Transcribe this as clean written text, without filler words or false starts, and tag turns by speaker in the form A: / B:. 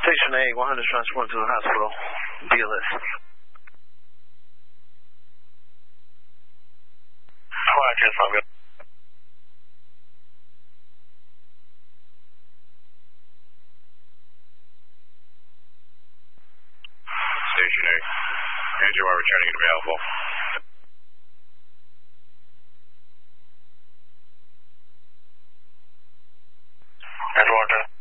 A: Station A, 100 transport to the hospital. BLS.
B: Alright, yes, I'm good. Station A. Andrew, are returning available. Edgewater.